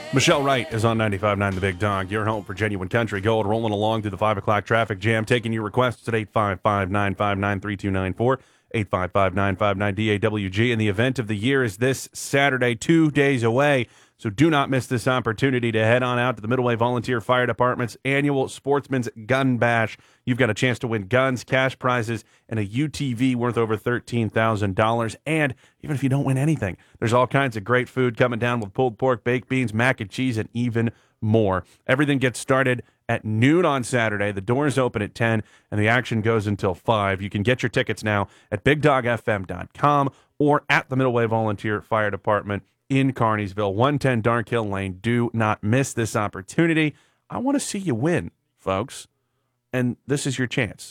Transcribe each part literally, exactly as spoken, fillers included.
Michelle Wright is on ninety-five point nine The Big Dog. Your home for genuine country gold, rolling along through the five o'clock traffic jam, taking your requests at eight five five, nine five nine, three two nine four, eight five five, nine five nine, D A W G. And the event of the year is this Saturday, two days away. So do not miss this opportunity to head on out to the Middle Way Volunteer Fire Department's annual Sportsman's Gun Bash. You've got a chance to win guns, cash prizes, and a U T V worth over thirteen thousand dollars. And even if you don't win anything, there's all kinds of great food coming down with pulled pork, baked beans, mac and cheese, and even more. Everything gets started at noon on Saturday. The doors open at ten, and the action goes until five. You can get your tickets now at big dog f m dot com or at the Middle Way Volunteer Fire Department in Carneysville, one ten Dark Hill Lane. Do not miss this opportunity. I want to see you win, folks, and this is your chance.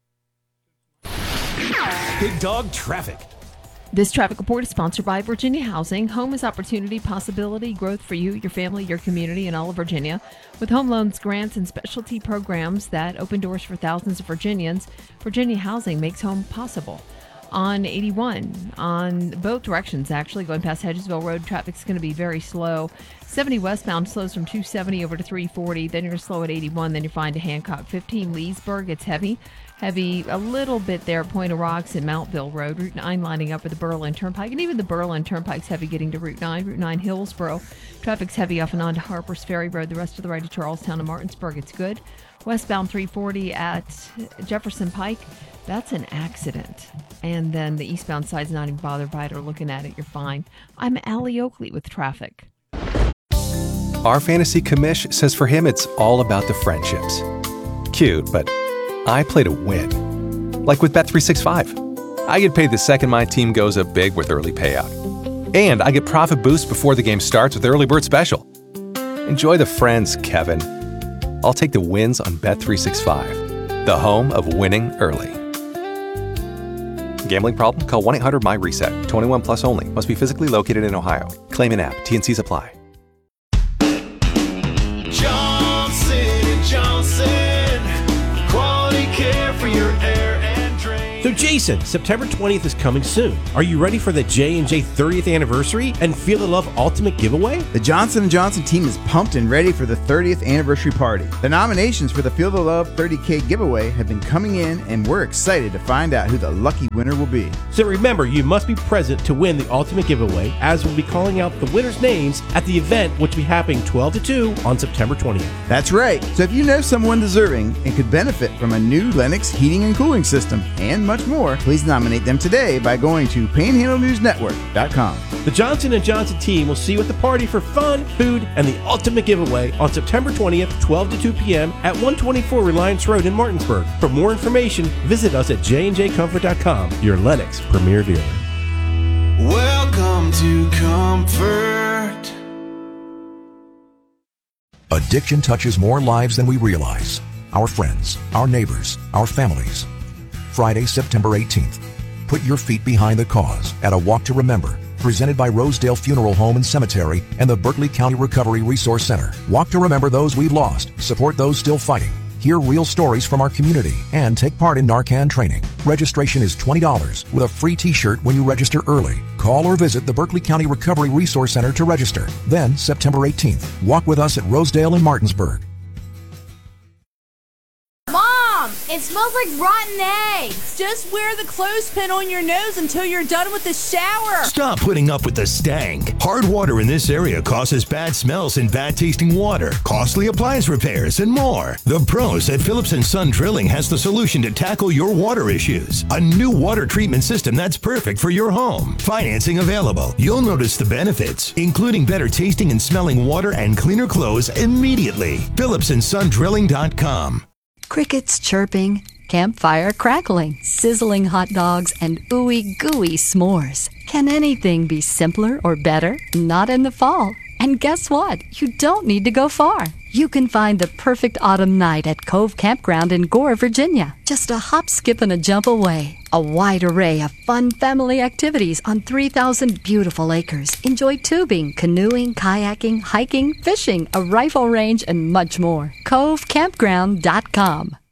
Big Dog Traffic. This traffic report is sponsored by Virginia Housing. Home is opportunity, possibility, growth for you, your family, your community, and all of Virginia. With home loans, grants, and specialty programs that open doors for thousands of Virginians, Virginia Housing makes home possible. On eighty-one, on both directions, actually, going past Hedgesville Road, traffic's going to be very slow. seventy westbound slows from two seventy over to three forty. Then you're going to slow at eighty-one. Then you find to Hancock. fifteen Leesburg, it's heavy. Heavy a little bit there at Point of Rocks and Mountville Road. Route nine lining up with the Berlin Turnpike. And even the Berlin Turnpike's heavy getting to Route nine. Route nine Hillsboro. Traffic's heavy off and on to Harpers Ferry Road. The rest of the way to Charlestown and Martinsburg, it's good. Westbound three forty at Jefferson Pike. That's an accident. And then the eastbound side's not even bothered by it or looking at it. You're fine. I'm Allie Oakley with traffic. Our fantasy commish says for him it's all about the friendships. Cute, but I play to win. Like with Bet three sixty-five. I get paid the second my team goes up big with early payout. And I get profit boosts before the game starts with Early Bird Special. Enjoy the friends, Kevin. I'll take the wins on Bet three sixty-five, the home of winning early. Gambling problem? Call one eight hundred M Y reset. twenty-one plus only. Must be physically located in Ohio. Claim in app. T N Cs apply. Johnson and Johnson. Quality care for your air and drain. So Jason, September twentieth is coming soon. Are you ready for the J and J thirtieth anniversary and Feel the Love Ultimate Giveaway? The Johnson and Johnson team is pumped and ready for the thirtieth anniversary party. The nominations for the Feel the Love thirty K giveaway have been coming in, and we're excited to find out who the lucky winner will be. So remember, you must be present to win the ultimate giveaway, as we'll be calling out the winners' names at the event, which will be happening twelve to two on September twentieth. That's right. So if you know someone deserving and could benefit from a new Lennox heating and cooling system and much more, please nominate them today by going to panhandle news network dot com. The Johnson and Johnson team will see you at the party for fun, food, and the ultimate giveaway on September twentieth, twelve to two p.m. at one twenty-four Reliance Road in Martinsburg. For more information, visit us at j and j comfort dot com, your Lennox premier dealer. Welcome to Comfort. Addiction touches more lives than we realize. Our friends, our neighbors, our families. Friday, September eighteenth. Put your feet behind the cause at a Walk to Remember, presented by Rosedale Funeral Home and Cemetery and the Berkeley County Recovery Resource Center. Walk to remember those we've lost, support those still fighting, hear real stories from our community, and take part in Narcan training. Registration is twenty dollars with a free t-shirt when you register early. Call or visit the Berkeley County Recovery Resource Center to register. Then, September eighteenth, walk with us at Rosedale and Martinsburg. Mom, it smells like rotten eggs. Just wear the clothespin on your nose until you're done with the shower. Stop putting up with the stank. Hard water in this area causes bad smells and bad tasting water, costly appliance repairs, and more. The pros at Phillips and Son Drilling has the solution to tackle your water issues. A new water treatment system that's perfect for your home. Financing available. You'll notice the benefits, including better tasting and smelling water and cleaner clothes immediately. Phillips and Son Drilling dot com. Crickets chirping, campfire crackling, sizzling hot dogs, and ooey gooey s'mores. Can anything be simpler or better? Not in the fall. And guess what? You don't need to go far. You can find the perfect autumn night at Cove Campground in Gore, Virginia. Just a hop, skip, and a jump away. A wide array of fun family activities on three thousand beautiful acres. Enjoy tubing, canoeing, kayaking, hiking, fishing, a rifle range, and much more. Cove Campground dot com.